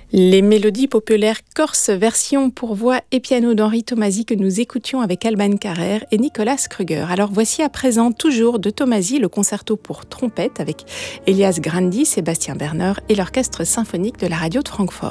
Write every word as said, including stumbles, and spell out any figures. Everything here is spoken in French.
Les mélodies populaires corses version pour voix et piano d'Henri Tomasi que nous écoutions avec Alban Carrère et Nicolas Kruger. Alors voici à présent toujours de Tomasi le concerto pour trompette avec Elias Grandi, Sébastien Berner et l'orchestre symphonique de la radio de Francfort.